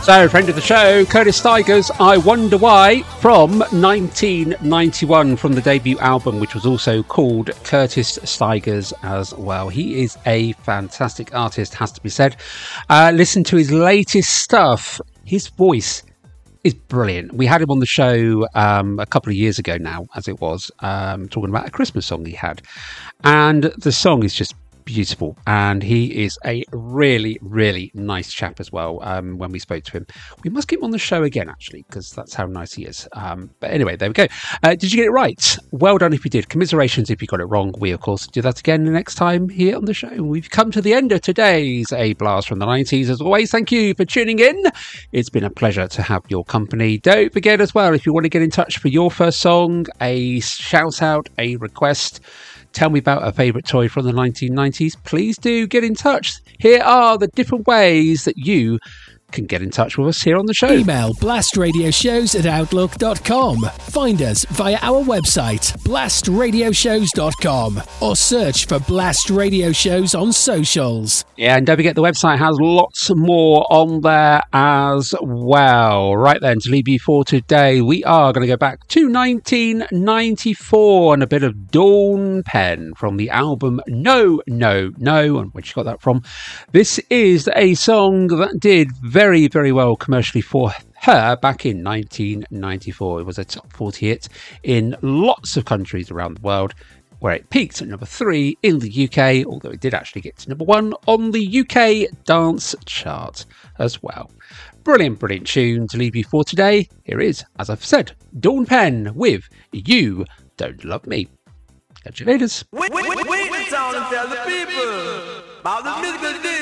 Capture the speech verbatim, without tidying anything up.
So, friend of the show, Curtis Stigers, I Wonder Why, from nineteen ninety-one, from the debut album, which was also called Curtis Stigers as well. He is a fantastic artist, has to be said. Uh, listen to his latest stuff. His voice is brilliant. We had him on the show um, a couple of years ago now, as it was, um, talking about a Christmas song he had. And the song is just beautiful, and he is a really really nice chap as well. Um when we spoke to him, we must get him on the show again, actually, because that's how nice he is. Um but anyway, there we go. Uh, did you get it right? Well done if you did. Commiserations if you got it wrong. We of course do that again the next time here on the show. We've come to the end of today's A Blast from the nineties. As always, thank you for tuning in. It's been a pleasure to have your company. Don't forget as well, if you want to get in touch for your first song, a shout out, a request, tell me about a favourite toy from the nineteen nineties, please do get in touch. Here are the different ways that you can get in touch with us here on the show. Email blastradioshows at outlook dot com. Find us via our website, blast radio shows dot com, or search for Blast Radio Shows on socials. Yeah, and don't forget the website has lots more on there as well. Right then, to leave you for today, we are going to go back to nineteen ninety-four and a bit of Dawn Penn from the album No, No, No, and where she got that from. This is a song that did very, very well commercially for her back in nineteen ninety-four. It was a top forty hit in lots of countries around the world, where it peaked at number three in the U K, although it did actually get to number one on the U K dance chart as well. Brilliant, brilliant tune to leave you for today. Here is, as I've said, Dawn Penn with You Don't Love Me. Catch you later. Wait, wait, wait, wait, and tell the people about the musical